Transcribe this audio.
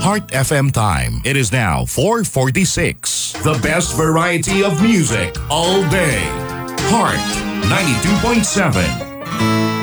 Heart FM time. It is now 4:46. The best variety of music all day. Heart 92.7.